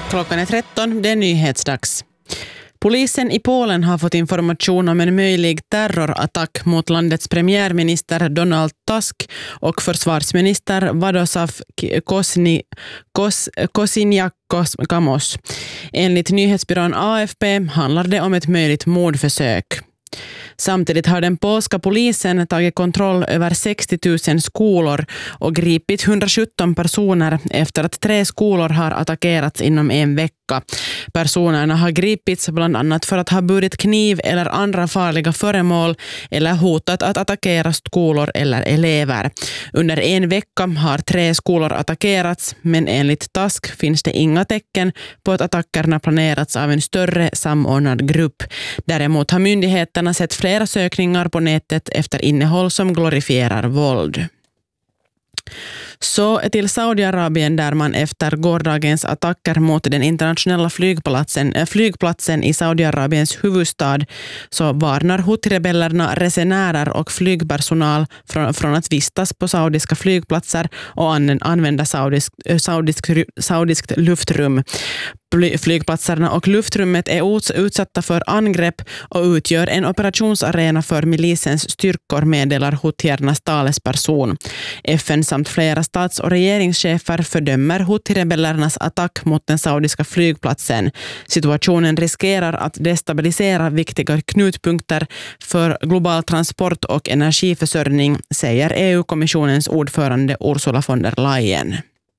Klockan är 13, det är nyhetsdags. Polisen i Polen har fått information om en möjlig terrorattack mot landets premiärminister Donald Tusk och försvarsminister Władysław Kosiniak-Kamysz. Enligt nyhetsbyrån AFP handlar det om ett möjligt mordförsök. Samtidigt har den polska polisen tagit kontroll över 60 000 skolor och gripit 117 personer efter att 3 skolor har attackerats inom en vecka. Personerna har gripits bland annat för att ha burit kniv eller andra farliga föremål eller hotat att attackera skolor eller elever. Under en vecka har 3 skolor attackerats, men enligt Tusk finns det inga tecken på att attackerna planerats av en större samordnad grupp. Däremot har myndigheterna sett flera sökningar på nätet efter innehåll som glorifierar våld. Så till Saudiarabien, där man efter gårdagens attacker mot den internationella flygplatsen i Saudiarabiens huvudstad så varnar Houthi-rebellerna resenärer och flygpersonal från att vistas på saudiska flygplatser och använda saudiskt luftrum. Flygplatserna och luftrummet är utsatta för angrepp och utgör en operationsarena för milisens styrkor, meddelar Houthiernas talesperson. FN samt flera stats- och regeringschefer fördömer Houthi-rebellernas attack mot den saudiska flygplatsen. Situationen riskerar att destabilisera viktiga knutpunkter för global transport och energiförsörjning, säger EU-kommissionens ordförande Ursula von der Leyen.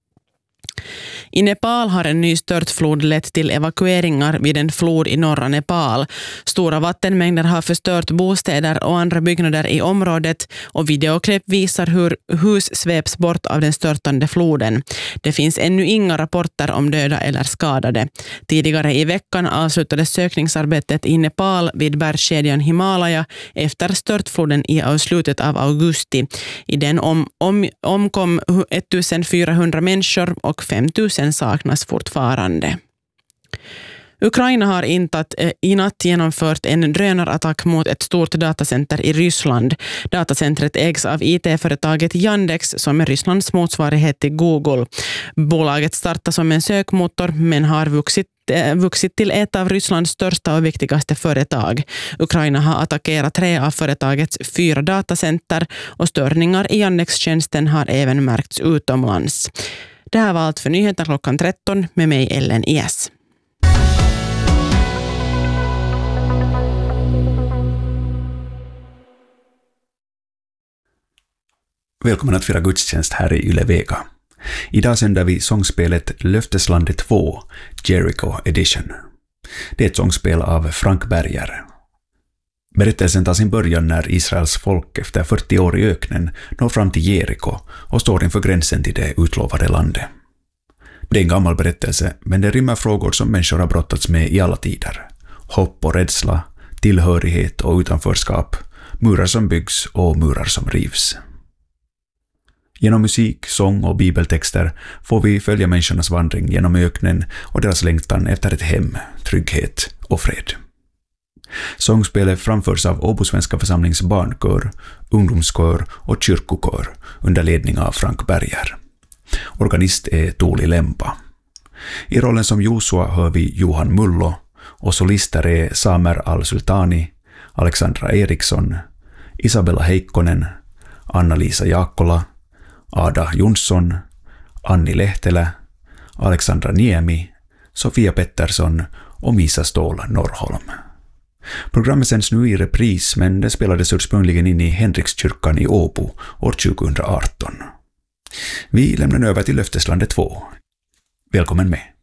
I Nepal har en ny störtflod lett till evakueringar vid en flod i norra Nepal. Stora vattenmängder har förstört bostäder och andra byggnader i området och videoklipp visar hur hus sveps bort av den störtande floden. Det finns ännu inga rapporter om döda eller skadade. Tidigare i veckan avslutades sökningsarbetet i Nepal vid bergskedjan Himalaya efter störtfloden i slutet av augusti. I den omkom 1400 människor och 5000 saknas fortfarande. Ukraina har i natt genomfört en drönarattack mot ett stort datacenter i Ryssland. Datacentret ägs av IT-företaget Yandex som är Rysslands motsvarighet till Google. Bolaget startar som en sökmotor men har vuxit till ett av Rysslands största och viktigaste företag. Ukraina har attackerat 3 av företagets 4 datacenter och störningar i Yandex-tjänsten har även märkts utomlands. Det här var allt för nyheter klockan 13 med mig Ellen Ies. Välkommen att fira gudstjänst här i Yle Vega. Idag sänder vi sångspelet Löfteslandet 2, Jericho Edition. Det är ett sångspel av Frank Berger. Berättelsen tar sin början när Israels folk efter 40 år i öknen når fram till Jericho och står inför gränsen till det utlovade landet. Det är en gammal berättelse, men det rymmer frågor som människor har brottats med i alla tider. Hopp och rädsla, tillhörighet och utanförskap, murar som byggs och murar som rivs. Genom musik, sång och bibeltexter får vi följa människornas vandring genom öknen och deras längtan efter ett hem, trygghet och fred. Sångspelet framförs av Åbo Svenska församlings barnkör, ungdomskör och kyrkokör under ledning av Frank Berger. Organist är Tuuli Lempa. I rollen som Josua hör vi Johan Mullo och solister är Samer Al-Sultani, Alexandra Eriksson, Isabella Heikkonen, Anna-Lisa Jaakkola, Ada Jonsson, Anni Lehtelä, Alexandra Niemi, Sofia Pettersson och Misa Ståhl Norrholm. Programmet sänds nu i repris, men det spelades ursprungligen in i Henrikskyrkan i Åbo år 2018. Vi lämnar över till Löfteslandet 2. Välkommen med!